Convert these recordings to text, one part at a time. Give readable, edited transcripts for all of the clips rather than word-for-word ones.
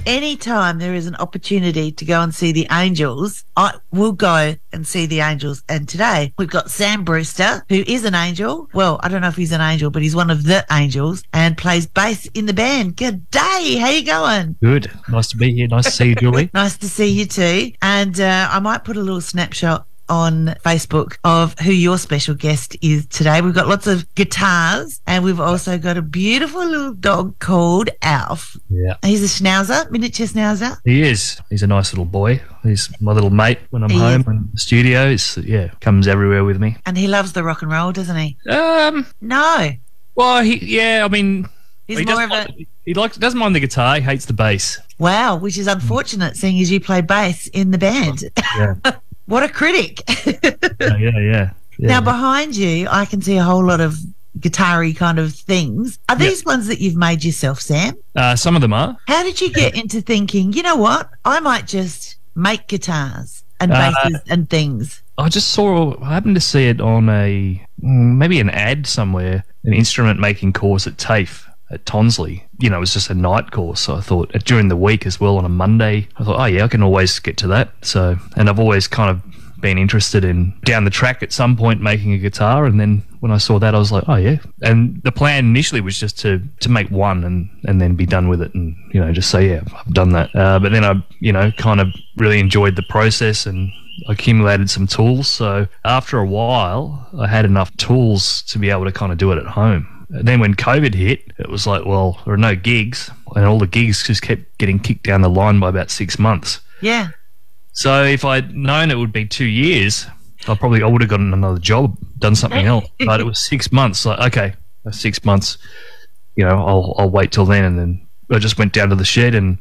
anytime there is an opportunity to go and see the Angels, I will go and see the Angels. And today we've got Sam Brewster, who is an Angel. Well, I don't know if he's an Angel, but he's one of the Angels and plays bass in the band. Good day. How you going? Good. Nice to be here. Nice to see you, Julie. Nice to see you too. And I might put a little snapshot on Facebook of who your special guest is today. We've got lots of guitars and we've also got a beautiful little dog called Alf. Yeah. He's a schnauzer, miniature schnauzer. He is. He's a nice little boy. He's my little mate when I'm He home is. in the studio. Comes everywhere with me. And he loves the rock and roll, doesn't he? No. Well, I mean, He's he more doesn't of a... mind- he doesn't mind the guitar. He hates the bass. Wow, which is unfortunate seeing as you play bass in the band. Yeah. What a critic. Yeah. Now, behind you, I can see a whole lot of guitar-y kind of things. Are these ones that you've made yourself, Sam? Some of them are. How did you get into thinking, you know what, I might just make guitars and basses and things? I happened to see it on maybe an ad somewhere, an instrument making course at TAFE at Tonsley. It was just a night course. So I thought during the week as well on a Monday, I thought, oh yeah, I can always get to that. So, and I've always kind of been interested in down the track at some point making a guitar. And then when I saw that, I was like, oh yeah. And the plan initially was just to make one and then be done with it and, just say, yeah, I've done that. But then I, kind of really enjoyed the process and accumulated some tools. So after a while, I had enough tools to be able to kind of do it at home. And then when COVID hit, it was like, well, there are no gigs, and all the gigs just kept getting kicked down the line by about 6 months. Yeah. So if I'd known it would be 2 years, I would have gotten another job, done something else. But it was 6 months. Like, okay, 6 months, I'll wait till then. And then I just went down to the shed and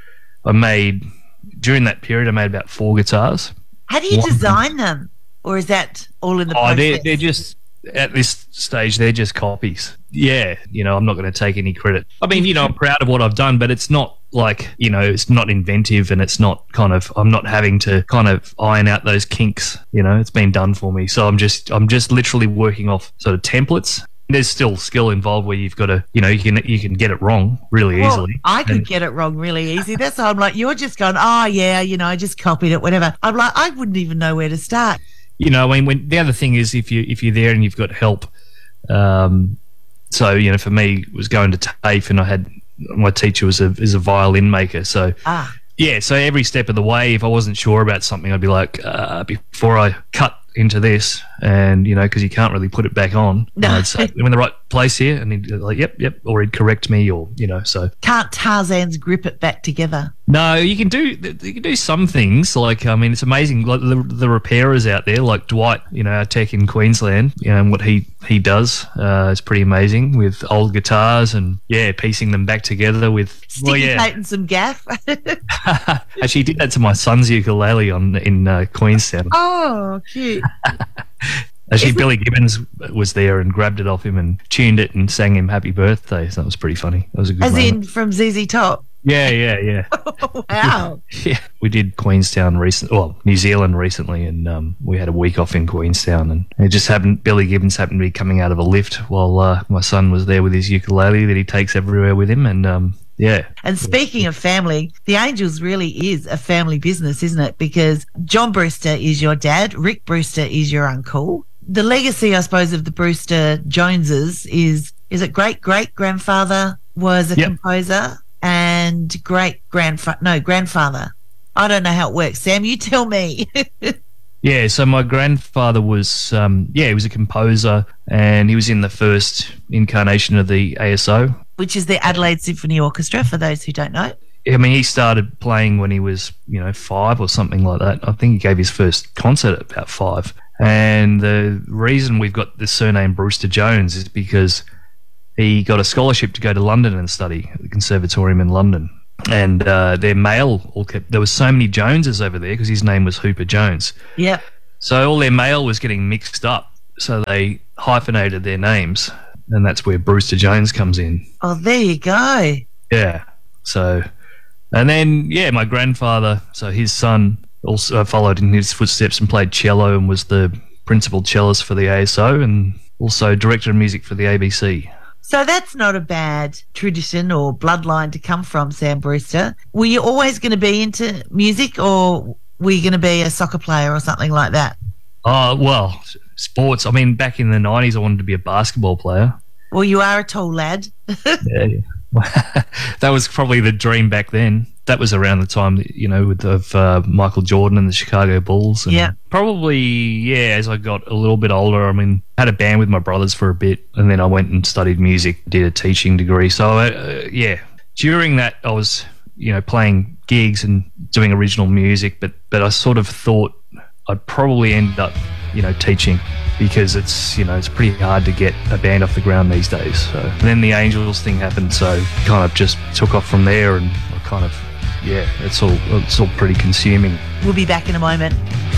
during that period, I made about 4 guitars. How do you design them? Or is that all in the process? They're just... At this stage, they're just copies. Yeah, I'm not going to take any credit. I mean, I'm proud of what I've done, but it's not like, it's not inventive and it's not I'm not having to kind of iron out those kinks, it's been done for me. So I'm just literally working off sort of templates. There's still skill involved where you've got to, you can get it wrong really easily. I could get it wrong really easy. That's why I'm like, you're just going, oh yeah, I just copied it, whatever. I'm like, I wouldn't even know where to start. I mean, when the other thing is if you're there and you've got help, so for me it was going to TAFE and I had my teacher is a violin maker, so yeah, so every step of the way, if I wasn't sure about something, I'd be like, before I cut into this, and because you can't really put it back on, I'd say, I'm in the right place here, and he'd be like, yep, or he'd correct me, or so. Can't Tarzan's grip it back together? No, you can do some things. Like, I mean, it's amazing. Like the repairers out there, like Dwight, our tech in Queensland, and what he does, is pretty amazing with old guitars and piecing them back together with sticky tape and some gaff. Actually, he did that to my son's ukulele in Queenstown. Oh, cute. Actually, Billy Gibbons was there and grabbed it off him and tuned it and sang him happy birthday. So that was pretty funny. That was a good moment. In from ZZ Top? Yeah. Wow. Yeah. We did New Zealand recently, and we had a week off in Queenstown, and it just happened, Billy Gibbons happened to be coming out of a lift while my son was there with his ukulele that he takes everywhere with him, and yeah. And speaking of family, the Angels really is a family business, isn't it? Because John Brewster is your dad, Rick Brewster is your uncle. The legacy, I suppose, of the Brewster Joneses is it great-great-grandfather was a composer and grandfather. I don't know how it works. Sam, you tell me. Yeah, so my grandfather was, he was a composer, and he was in the first incarnation of the ASO. Which is the Adelaide Symphony Orchestra, for those who don't know. I mean, he started playing when he was, 5 or something like that. I think he gave his first concert at about 5. And the reason we've got the surname Brewster Jones is because he got a scholarship to go to London and study at the Conservatorium in London. And their mail there was so many Joneses over there because his name was Hooper Jones. Yeah. So all their mail was getting mixed up. So they hyphenated their names, and that's where Brewster Jones comes in. Oh, there you go. Yeah. So, and then, my grandfather, so his son also followed in his footsteps and played cello and was the principal cellist for the ASO and also director of music for the ABC. So that's not a bad tradition or bloodline to come from, Sam Brewster. Were you always going to be into music, or were you going to be a soccer player or something like that? Oh, well, sports. I mean, back in the 90s, I wanted to be a basketball player. Well, you are a tall lad. Yeah. That was probably the dream back then. That was around the time, of Michael Jordan and the Chicago Bulls. And Yeah. probably, yeah, as I got a little bit older, I mean, I had a band with my brothers for a bit, and then I went and studied music, did a teaching degree. So, yeah, during that, I was, playing gigs and doing original music, but I sort of thought I'd probably end up, teaching, because it's pretty hard to get a band off the ground these days. So then the Angels thing happened, so kind of just took off from there, and I kind of, yeah, it's all pretty consuming. We'll be back in a moment.